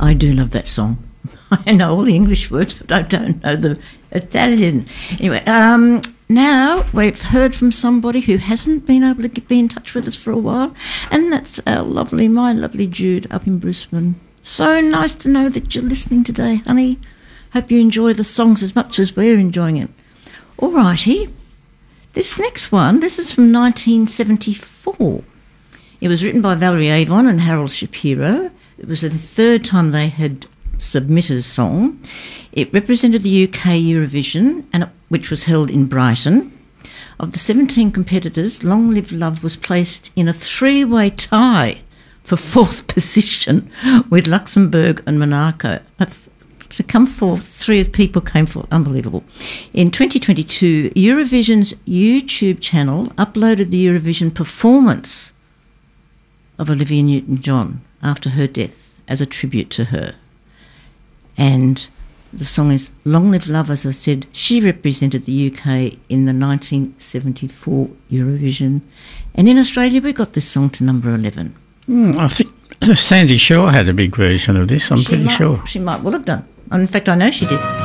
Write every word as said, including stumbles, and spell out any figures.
I do love that song. I know all the English words, but I don't know the Italian. Anyway, um, now we've heard from somebody who hasn't been able to get, be in touch with us for a while, and that's our lovely, my lovely Jude up in Brisbane. So nice to know that you're listening today, honey. Hope you enjoy the songs as much as we're enjoying it. All righty. This next one, this is from nineteen seventy-four. It was written by Valerie Avon and Harold Shapiro. It was the third time they had submitted a song. It represented the U K Eurovision, and it, which was held in Brighton. Of the seventeen competitors, Long Live Love was placed in a three-way tie for fourth position with Luxembourg and Monaco. To come forth, three of the people came forth. Unbelievable. In twenty twenty-two, Eurovision's YouTube channel uploaded the Eurovision performance of Olivia Newton-John after her death as a tribute to her. And the song is Long Live Love. As I said, she represented the U K in the nineteen seventy-four Eurovision. And in Australia, we got this song to number eleven. Mm, I think Sandy Shaw had a big version of this, I'm she pretty might, sure. She might well have done. In fact, I know she did.